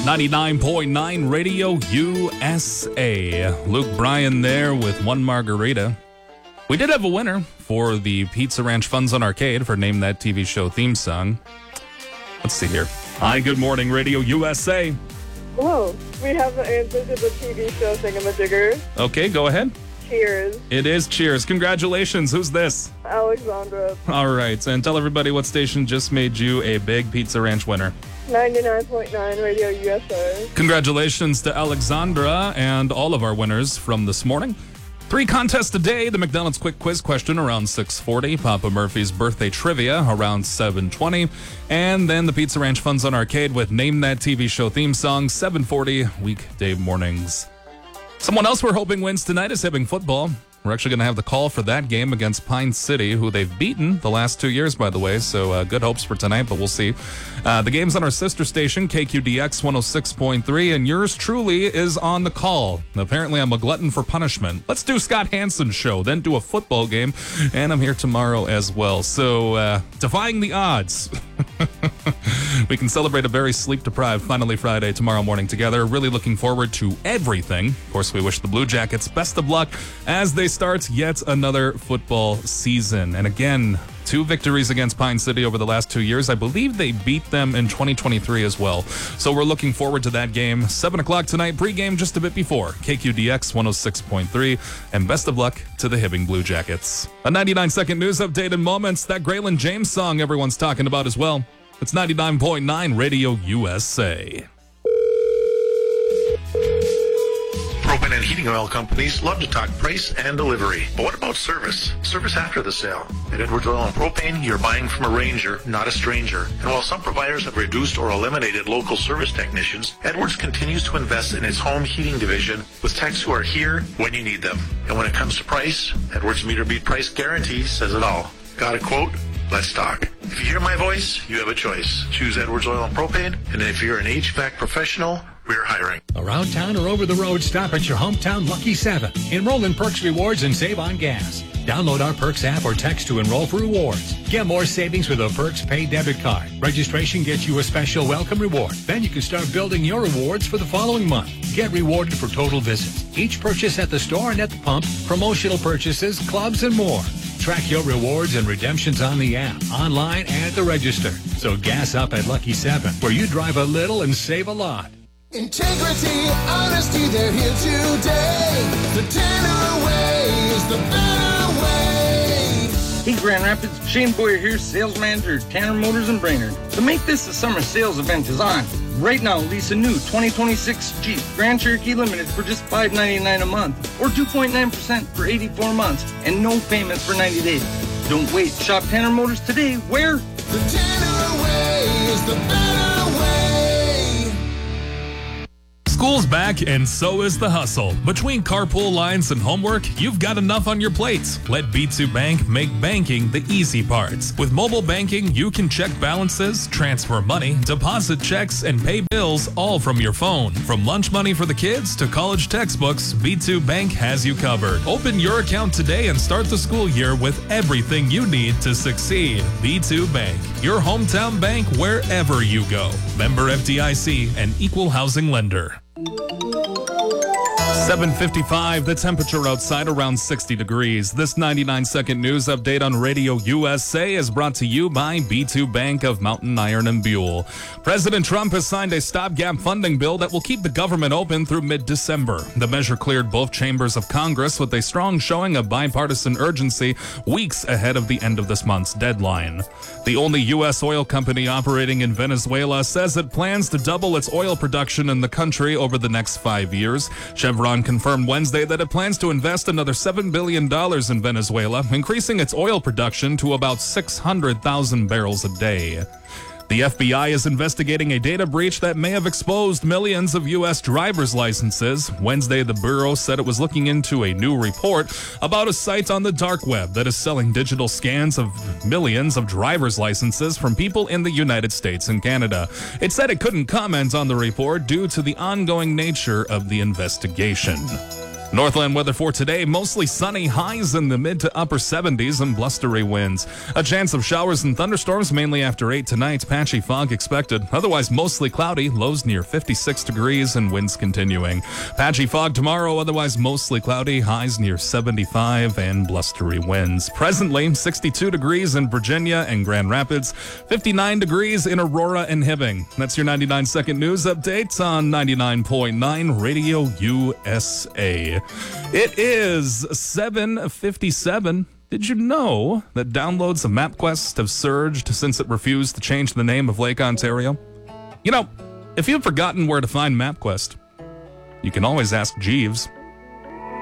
99.9 Radio USA. Luke Bryan there with One Margarita. We did have a winner for the Pizza Ranch Funds on Arcade for Name That TV Show theme song. Let's see here. Hi, good morning, Radio USA. Hello. We have the answer to the TV show Thingamajigger. Okay, go ahead. Cheers. It is Cheers. Congratulations. Who's this? Alexandra. All right, and tell everybody what station just made you a big Pizza Ranch winner. 99.9 Radio USA. Congratulations to Alexandra and all of our winners from this morning. 3 contests today. The McDonald's Quick Quiz question around 6:40. Papa Murphy's birthday trivia around 7:20. And then the Pizza Ranch Funds on Arcade with Name That TV Show theme song, 7:40 weekday mornings. Someone else we're hoping wins tonight is Hibbing football. We're actually going to have the call for that game against Pine City, who they've beaten the last 2 years, by the way. So good hopes for tonight, but we'll see. The game's on our sister station, KQDX 106.3, and yours truly is on the call. Apparently, I'm a glutton for punishment. Let's do Scott Hansen's show, then do a football game, and I'm here tomorrow as well. So defying the odds. We can celebrate a very sleep-deprived Finally Friday tomorrow morning together. Really looking forward to everything. Of course, we wish the Blue Jackets best of luck as they start yet another football season. And again, 2 victories against Pine City over the last 2 years. I believe they beat them in 2023 as well. So we're looking forward to that game. 7 o'clock tonight, pregame just a bit before. KQDX 106.3. And best of luck to the Hibbing Blue Jackets. A 99-second news update in moments. That Graylin James song everyone's talking about as well. It's 99.9 Radio USA. Propane and heating oil companies love to talk price and delivery. But what about service? Service after the sale. At Edwards Oil and Propane, you're buying from a ranger, not a stranger. And while some providers have reduced or eliminated local service technicians, Edwards continues to invest in its home heating division with techs who are here when you need them. And when it comes to price, Edwards Meter Beat Price Guarantee says it all. Got a quote? Let's talk. If you hear my voice, you have a choice. Choose Edwards Oil and Propane, and if you're an HVAC professional, we're hiring. Around town or over the road, stop at your hometown Lucky 7. Enroll in Perks Rewards and save on gas. Download our Perks app or text to enroll for rewards. Get more savings with a Perks Pay debit card. Registration gets you a special welcome reward. Then you can start building your rewards for the following month. Get rewarded for total visits, each purchase at the store and at the pump, promotional purchases, clubs, and more. Track your rewards and redemptions on the app, online, and at the register. So gas up at Lucky 7, where you drive a little and save a lot. Integrity, honesty, they're here today. The Tanner way is the better way. Hey Grand Rapids, Shane Boyer here, sales manager at Tanner Motors in Brainerd. To make this the summer sales event is on. Right now, lease a new 2026 Jeep Grand Cherokee Limited for just $599 a month or 2.9% for 84 months and no payments for 90 days. Don't wait. Shop Tanner Motors today. Where? The Tanner way is the better way. School's back, and so is the hustle. Between carpool lines and homework, you've got enough on your plate. Let B2 Bank make banking the easy parts. With mobile banking, you can check balances, transfer money, deposit checks, and pay bills all from your phone. From lunch money for the kids to college textbooks, B2 Bank has you covered. Open your account today and start the school year with everything you need to succeed. B2 Bank, your hometown bank wherever you go. Member FDIC and equal housing lender. 7:55, the temperature outside around 60 degrees. This 99-second news update on Radio USA is brought to you by B2 Bank of Mountain Iron and Buell. President Trump has signed a stopgap funding bill that will keep the government open through mid-December. The measure cleared both chambers of Congress with a strong showing of bipartisan urgency weeks ahead of the end of this month's deadline. The only U.S. oil company operating in Venezuela says it plans to double its oil production in the country over the next 5 years. Chevron confirmed Wednesday that it plans to invest another $7 billion in Venezuela, increasing its oil production to about 600,000 barrels a day. The FBI is investigating a data breach that may have exposed millions of U.S. driver's licenses. Wednesday, the Bureau said it was looking into a new report about a site on the dark web that is selling digital scans of millions of driver's licenses from people in the United States and Canada. It said it couldn't comment on the report due to the ongoing nature of the investigation. Northland weather for today, mostly sunny, highs in the mid to upper 70s and blustery winds. A chance of showers and thunderstorms mainly after 8 tonight. Patchy fog expected. Otherwise mostly cloudy, lows near 56 degrees and winds continuing. Patchy fog tomorrow, otherwise mostly cloudy, highs near 75 and blustery winds. Presently 62 degrees in Virginia and Grand Rapids, 59 degrees in Aurora and Hibbing. That's your 99-second news update on 99.9 Radio USA. It is 7:57. Did you know that downloads of MapQuest have surged since it refused to change the name of Lake Ontario? You know, if you've forgotten where to find MapQuest, you can always ask Jeeves.